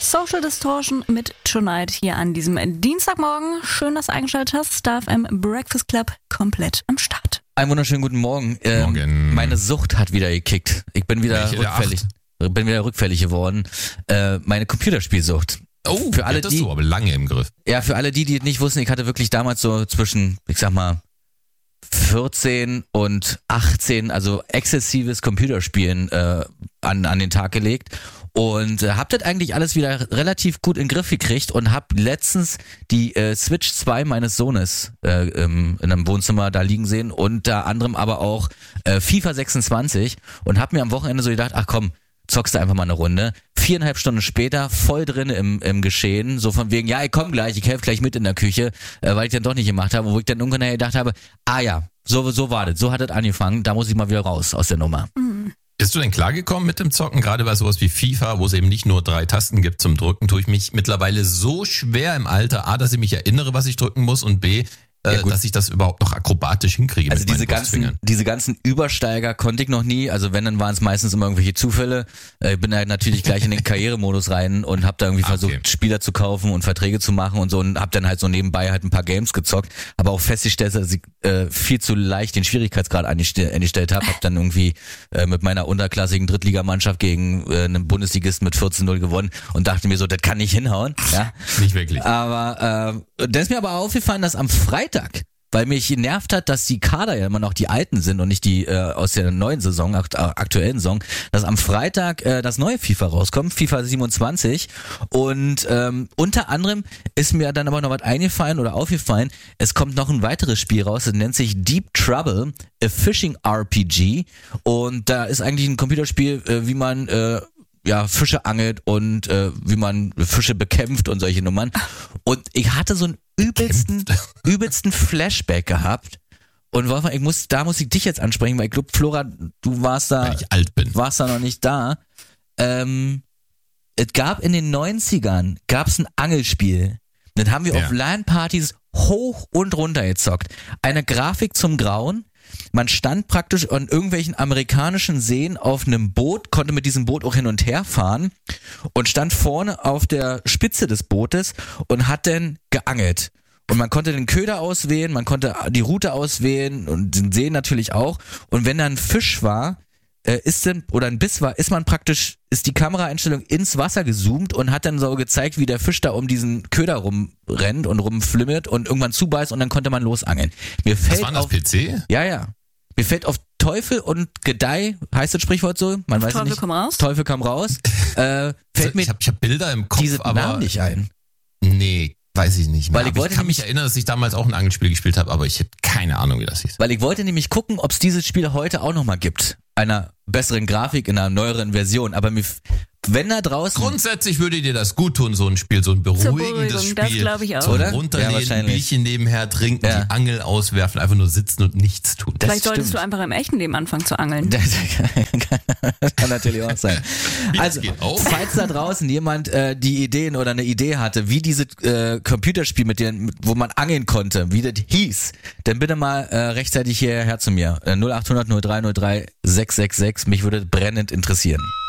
Social Distortion mit Tonight hier an diesem Dienstagmorgen. Schön, dass du eingeschaltet hast. Star FM Breakfast Club komplett am Start. Einen wunderschönen guten Morgen. Morgen. Meine Sucht hat wieder gekickt. Ich bin wieder rückfällig geworden. Meine Computerspielsucht. Oh, für alle, du aber lange im Griff. Ja, für alle die nicht wussten, ich hatte wirklich damals so zwischen, ich sag mal, 14 und 18, also exzessives Computerspielen an den Tag gelegt und hab das eigentlich alles wieder relativ gut in den Griff gekriegt und hab letztens die Switch 2 meines Sohnes in einem Wohnzimmer da liegen sehen, unter anderem aber auch FIFA 26 und hab mir am Wochenende so gedacht, ach komm, zockst du einfach mal eine Runde. 4,5 Stunden später, voll drin im Geschehen, so von wegen, ja, ich komm gleich, ich helfe gleich mit in der Küche, weil ich dann doch nicht gemacht habe, wo ich dann irgendwann gedacht habe, ah ja, so war das, so hat das angefangen, da muss ich mal wieder raus aus der Nummer. Bist du denn klargekommen mit dem Zocken? Gerade bei sowas wie FIFA, wo es eben nicht nur 3 Tasten gibt zum Drücken, tue ich mich mittlerweile so schwer im Alter, A, dass ich mich erinnere, was ich drücken muss und B, dass ich das überhaupt noch akrobatisch hinkriege. Also mit diese ganzen Übersteiger konnte ich noch nie, also wenn, dann waren es meistens immer irgendwelche Zufälle. Ich bin da natürlich gleich in den Karrieremodus rein und habe da irgendwie versucht, Spieler zu kaufen und Verträge zu machen und so und habe dann halt so nebenbei halt ein paar Games gezockt, aber auch festgestellt, dass ich viel zu leicht den Schwierigkeitsgrad eingestellt habe, habe dann irgendwie mit meiner unterklassigen Drittligamannschaft gegen einen Bundesligisten mit 14-0 gewonnen und dachte mir so, das kann nicht hinhauen. Ja? Nicht wirklich. Aber dann ist mir aber aufgefallen, dass am Freitag, weil mich genervt hat, dass die Kader ja immer noch die alten sind und nicht die aus der neuen Saison, aktuellen Saison, dass am Freitag das neue FIFA rauskommt, FIFA 27 und unter anderem ist mir dann aber noch was eingefallen oder aufgefallen, es kommt noch ein weiteres Spiel raus, das nennt sich Deep Trouble, a Fishing RPG und da ist eigentlich ein Computerspiel, wie man Fische angelt und wie man Fische bekämpft und solche Nummern. Und ich hatte so einen übelsten Flashback gehabt. Und Wolfgang, da muss ich dich jetzt ansprechen, weil ich glaube, Flora, du warst da, weil ich alt bin. Warst da noch nicht da. Es gab in den 90ern, ein Angelspiel. Das haben wir auf LAN-Partys hoch und runter gezockt. Eine Grafik zum Grauen. Man stand praktisch an irgendwelchen amerikanischen Seen auf einem Boot, konnte mit diesem Boot auch hin und her fahren und stand vorne auf der Spitze des Bootes und hat dann geangelt. Und man konnte den Köder auswählen, man konnte die Route auswählen und den See natürlich auch. Und wenn da ein Fisch war, ein Biss war, ist die Kameraeinstellung ins Wasser gezoomt und hat dann so gezeigt, wie der Fisch da um diesen Köder rumrennt und rumflimmert und irgendwann zubeißt und dann konnte man losangeln. Das war das PC? Ja. Mir fällt auf Teufel und Gedeih, heißt das Sprichwort so? Man weiß Teufel nicht. Komm raus. Teufel kam raus. Fällt mir ich hab Bilder im Kopf, diese aber Namen nicht ein. Nee, weiß ich nicht mehr. Weil ich kann mich erinnern, dass ich damals auch ein Angelspiel gespielt habe, aber ich hätte keine Ahnung, wie das hieß. Weil ich wollte nämlich gucken, ob es dieses Spiel heute auch nochmal gibt. Einer besseren Grafik in einer neueren Version. Aber wenn da draußen... Grundsätzlich würde dir das gut tun, so ein Spiel, so ein beruhigendes Spiel. Das glaube ich auch. Zum Oder? Runterlehnen, Bierchen nebenher trinken, die Angel auswerfen, einfach nur sitzen und nichts tun. Vielleicht solltest du einfach im echten Leben anfangen zu angeln. Das kann natürlich auch sein. Also, falls da draußen jemand die Ideen oder eine Idee hatte, wie dieses Computerspiel wo man angeln konnte, wie das hieß, dann bitte mal rechtzeitig hierher zu mir. 0800 0303 666. Mich würde brennend interessieren.